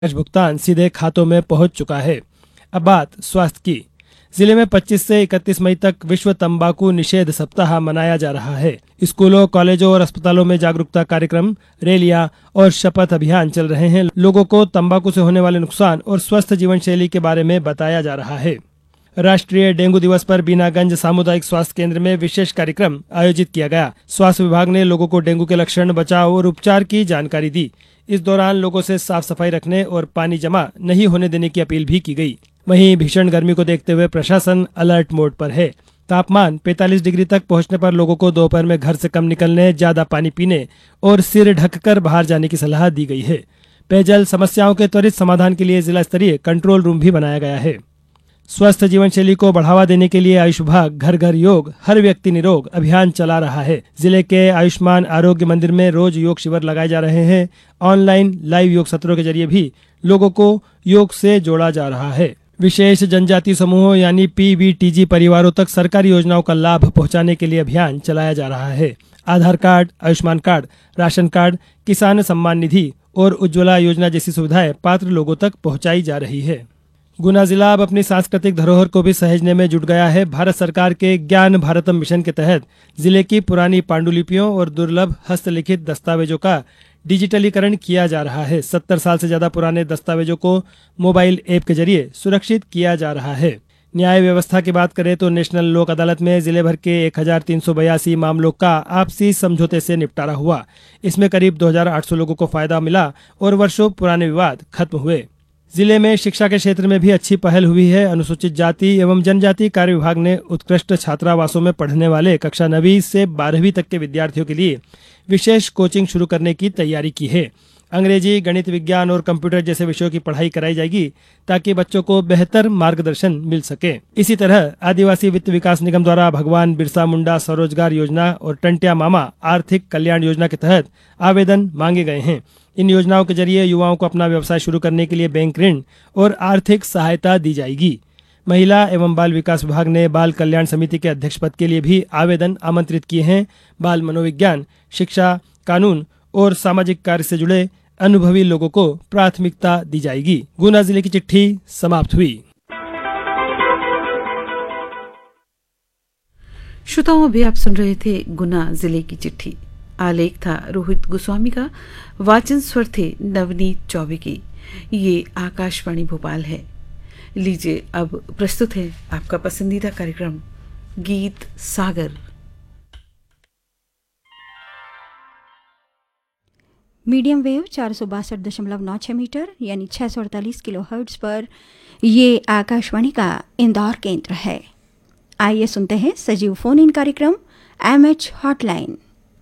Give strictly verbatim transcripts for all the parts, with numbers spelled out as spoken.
भुगतान सीधे खातों में पहुंच चुका है। अब बात स्वास्थ्य की। जिले में पच्चीस से इकतीस मई तक विश्व तंबाकू निषेध सप्ताह मनाया जा रहा है। स्कूलों, कॉलेजों और अस्पतालों में जागरूकता कार्यक्रम, रैलियां और शपथ अभियान चल रहे हैं। लोगों को तंबाकू से होने वाले नुकसान और स्वस्थ जीवन शैली के बारे में बताया जा रहा है। राष्ट्रीय डेंगू दिवस पर बीनागंज सामुदायिक स्वास्थ्य केंद्र में विशेष कार्यक्रम आयोजित किया गया। स्वास्थ्य विभाग ने लोगों को डेंगू के लक्षण, बचाव और उपचार की जानकारी दी। इस दौरान लोगों से साफ सफाई रखने और पानी जमा नहीं होने देने की अपील भी की गई। वहीं भीषण गर्मी को देखते हुए प्रशासन अलर्ट मोड पर है। तापमान पैंतालीस डिग्री तक पहुंचने पर लोगों को दोपहर में घर से कम निकलने, ज्यादा पानी पीने और सिर ढककर बाहर जाने की सलाह दी गई है। पेयजल समस्याओं के त्वरित समाधान के लिए जिला स्तरीय कंट्रोल रूम भी बनाया गया है। स्वस्थ जीवन शैली को बढ़ावा देने के लिए आयुष विभाग घर घर योग, हर व्यक्ति निरोग अभियान चला रहा है। जिले के आयुष्मान आरोग्य मंदिर में रोज योग शिविर लगाए जा रहे हैं। ऑनलाइन लाइव योग सत्रों के जरिए भी लोगों को योग से जोड़ा जा रहा है। विशेष जनजाति समूहों यानी पी वी टी जी परिवारों तक सरकारी योजनाओं का लाभ पहुंचाने के लिए अभियान चलाया जा रहा है। आधार card, Ayushman card, ration card, किसान सम्मान निधि और उज्ज्वला योजना जैसी सुविधाएं पात्र लोगों तक पहुंचाई जा रही है। गुना जिला अब अपनी सांस्कृतिक धरोहर को भी सहेजने में जुट गया है। भारत सरकार के ज्ञान भारतम मिशन के तहत जिले की पुरानी पांडुलिपियों और दुर्लभ हस्तलिखित दस्तावेजों का डिजिटलीकरण किया जा रहा है। सत्तर साल से ज्यादा पुराने दस्तावेजों को मोबाइल ऐप के जरिए सुरक्षित किया जा रहा है। न्याय व्यवस्था की बात करें तो नेशनल लोक अदालत में जिले भर के एक हजार तीन सौ बयासी मामलों का आपसी समझौते से निपटारा हुआ। इसमें करीब दो हजार आठ सौ लोगों को फायदा मिला और वर्षों पुराने विवाद खत्म हुए। जिले में शिक्षा के क्षेत्र में भी अच्छी पहल हुई है। अनुसूचित जाति एवं जनजाति कार्य विभाग ने उत्कृष्ट छात्रावासों में पढ़ने वाले कक्षा नवीं से बारहवीं तक के विद्यार्थियों के लिए विशेष कोचिंग शुरू करने की तैयारी की है। अंग्रेजी, गणित, विज्ञान और कंप्यूटर जैसे विषयों की पढ़ाई कराई जाएगी ताकि बच्चों को बेहतर मार्गदर्शन मिल सके। इसी तरह आदिवासी वित्त विकास निगम द्वारा भगवान बिरसा मुंडा स्वरोजगार योजना और टंटिया मामा आर्थिक कल्याण योजना के तहत आवेदन मांगे गए हैं। इन योजनाओं के जरिए युवाओं को अपना व्यवसाय शुरू करने के लिए बैंक ऋण और आर्थिक सहायता दी जाएगी। महिला एवं बाल विकास विभाग ने बाल कल्याण समिति के अध्यक्ष पद के लिए भी आवेदन आमंत्रित किए हैं। बाल मनोविज्ञान, शिक्षा, कानून और सामाजिक कार्य से जुड़े अनुभवी लोगों को प्राथमिकता दी जाएगी। गुना जिले की चिट्ठी समाप्त हुई। श्रोताओं, अभी आप सुन रहे थे गुना जिले की चिट्ठी। आलेख था रोहित गोस्वामी का, वाचन स्वर थे नवनीत चौबे की। ये आकाशवाणी भोपाल है। लीजिए अब प्रस्तुत है आपका पसंदीदा कार्यक्रम गीत सागर। मीडियम वेव चार सौ बासठ दशमलव नौ छः मीटर यानी छः सौ अड़तालीस किलो हर्ट्ज पर ये आकाशवाणी का इंदौर केंद्र है। आइए सुनते हैं सजीव फोन इन कार्यक्रम M H hotline.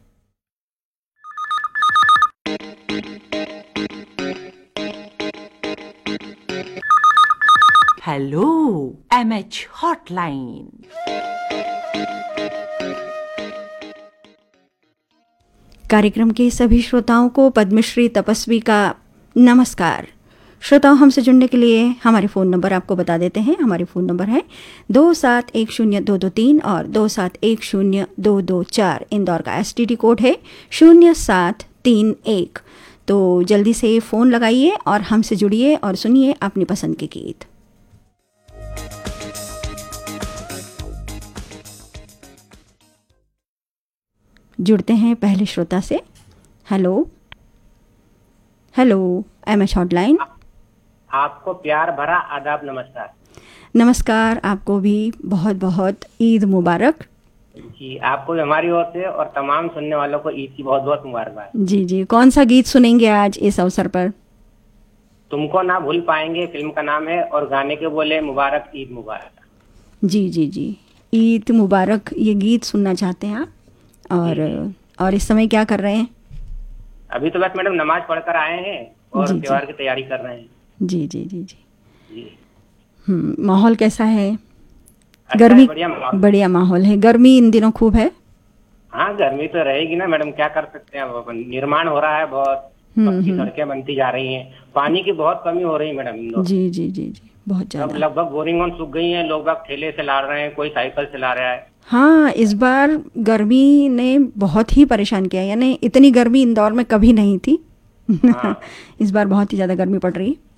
Hello M H hotline. कार्यक्रम के सभी श्रोताओं को पद्मश्री तपस्वी का नमस्कार। श्रोताओं, हमसे जुड़ने के लिए हमारे फ़ोन नंबर आपको बता देते हैं। हमारे फ़ोन नंबर है दो सात एक शून्य दो दो तीन और दो सात एक शून्य दो दो चार। इंदौर का एस टी डी कोड है शून्य सात तीन एक। तो जल्दी से फ़ोन लगाइए और हमसे जुड़िए और सुनिए अपनी पसंद के गीत। जुड़ते हैं पहले श्रोता से। Hello hello M H hotline. आपको प्यार भरा आदाब नमस्कार। नमस्कार, आपको भी बहुत बहुत ईद मुबारक। जी, आपको भी हमारी ओर से और तमाम सुनने वालों को ईद की बहुत बहुत मुबारकबाद। जी जी, कौन सा गीत सुनेंगे आज इस अवसर पर? तुमको ना भूल पाएंगे फिल्म का नाम है और गाने के बोले मुबारक ईद मुबारक। जी जी जी, ईद मुबारक ये गीत सुनना चाहते हैं आप। और और इस समय क्या कर रहे हैं? अभी तो बस मैडम नमाज पढ़कर आए हैं और त्योहार की तैयारी कर रहे हैं। जी जी जी जी जी। हम्म, माहौल कैसा है? अच्छा, गर्मी? बढ़िया माहौल। बढ़िया माहौल है। गर्मी इन दिनों खूब है। हाँ, गर्मी तो रहेगी ना मैडम, क्या कर सकते हैं। अब निर्माण हो रहा है बहुत, पक्की सड़कें बनती जा रही हैं, पानी की बहुत कमी हो रही है मैडम इन दिनों। जी जी जी जी, बहुत ज्यादा। लगभग बोरिंग ऑन सूख गई है, लोग बाग ठेले से ला रहे हैं, कोई साइकिल चला रहा है। हाँ, इस बार गर्मी ने बहुत ही परेशान किया, यानी इतनी गर्मी इंदौर में कभी नहीं थी। हाँ इस बार बहुत ही ज़्यादा गर्मी पड़ रही है।